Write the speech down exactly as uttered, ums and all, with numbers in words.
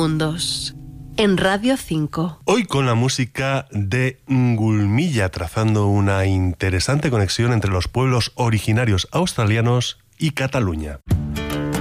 Mundos, en Radio cinco. Hoy con la música de Ngulmilla, trazando una interesante conexión entre los pueblos originarios australianos y Cataluña.